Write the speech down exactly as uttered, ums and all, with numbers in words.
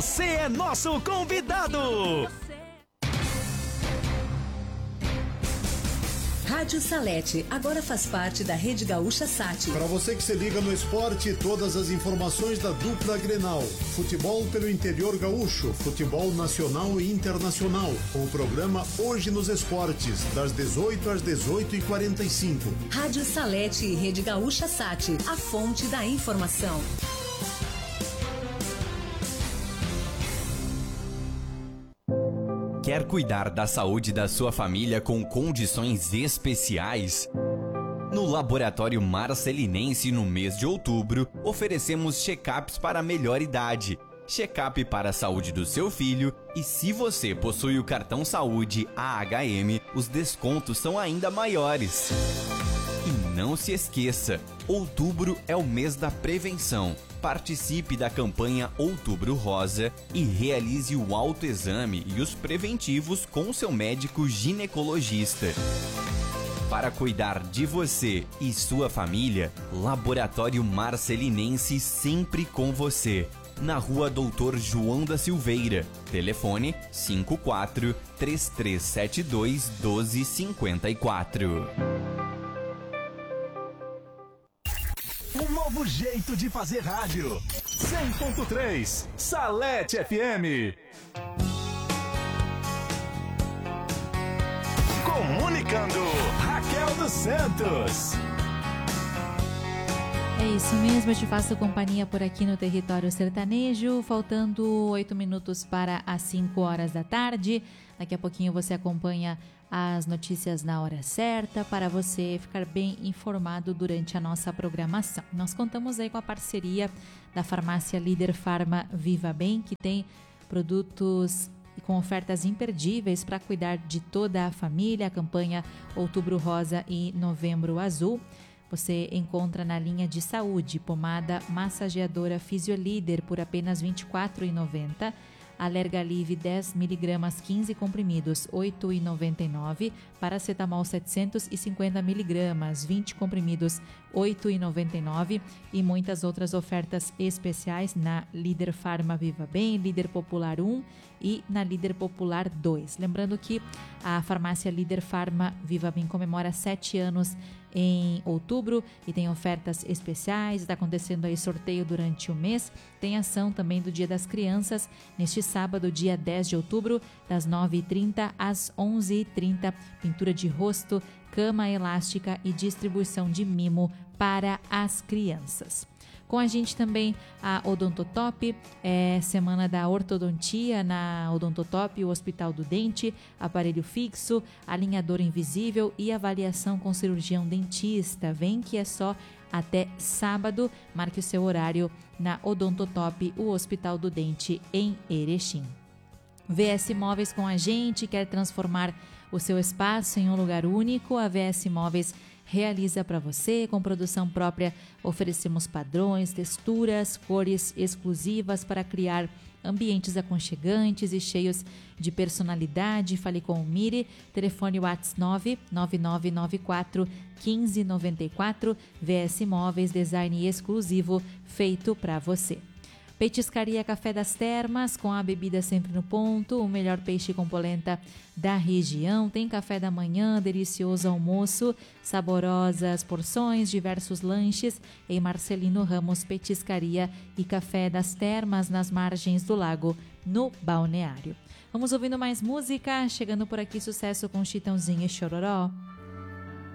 Você é nosso convidado! Rádio Salete agora faz parte da Rede Gaúcha Sat. Para você que se liga no esporte, todas as informações da dupla Grenal. Futebol pelo interior gaúcho, futebol nacional e internacional. Com o programa Hoje nos Esportes, das dezoito às dezoito e quarenta e cinco. Rádio Salete e Rede Gaúcha Sat, a fonte da informação. Quer cuidar da saúde da sua família com condições especiais? No Laboratório Marcelinense, no mês de outubro, oferecemos check-ups para a melhor idade, check-up para a saúde do seu filho e se você possui o cartão saúde A H M, os descontos são ainda maiores. E não se esqueça, outubro é o mês da prevenção. Participe da campanha Outubro Rosa e realize o autoexame e os preventivos com seu médico ginecologista. Para cuidar de você e sua família, Laboratório Marcelinense sempre com você. Na rua Doutor João da Silveira. Telefone cinco quatro, três três sete dois, um dois cinco quatro. Um novo jeito de fazer rádio. cem ponto três Salete F M. Comunicando, Raquel dos Santos. É isso mesmo, eu te faço companhia por aqui no Território Sertanejo, faltando oito minutos para as cinco horas da tarde. Daqui a pouquinho você acompanha as notícias na hora certa para você ficar bem informado durante a nossa programação. Nós contamos aí com a parceria da farmácia Líder Farma Viva Bem, que tem produtos com ofertas imperdíveis para cuidar de toda a família. A campanha Outubro Rosa e Novembro Azul. Você encontra na linha de saúde pomada massageadora Fisiolíder por apenas vinte e quatro reais e noventa centavos. Alergalive dez miligramas, quinze comprimidos, oito reais e noventa e nove centavos. Paracetamol setecentos e cinquenta miligramas, vinte comprimidos, oito reais e noventa e nove centavos. E muitas outras ofertas especiais na Líder Farma Viva Bem, Líder Popular um e na Líder Popular dois. Lembrando que a farmácia Líder Farma Viva Bem comemora sete anos em outubro e tem ofertas especiais. Está acontecendo aí sorteio durante o mês. Tem ação também do Dia das Crianças neste sábado, dia dez de outubro, das nove e trinta às onze e trinta. Pintura de rosto, cama elástica e distribuição de mimo para as crianças. Com a gente também a Odontotop, é semana da ortodontia na Odontotop, o Hospital do Dente, aparelho fixo, alinhador invisível e avaliação com cirurgião dentista. Vem que é só até sábado, marque o seu horário na Odontotop, o Hospital do Dente em Erechim. V S Móveis com a gente, quer transformar o seu espaço em um lugar único? A V S Móveis realiza para você, com produção própria. Oferecemos padrões, texturas, cores exclusivas para criar ambientes aconchegantes e cheios de personalidade. Fale com o Miri, telefone WhatsApp nove nove nove nove quatro um cinco nove quatro. V S Móveis, design exclusivo feito para você. Petiscaria Café das Termas, com a bebida sempre no ponto, o melhor peixe com polenta da região. Tem café da manhã, delicioso almoço, saborosas porções, diversos lanches em Marcelino Ramos Petiscaria e Café das Termas, nas margens do lago, no Balneário. Vamos ouvindo mais música, chegando por aqui sucesso com Chitãozinho e Chororó.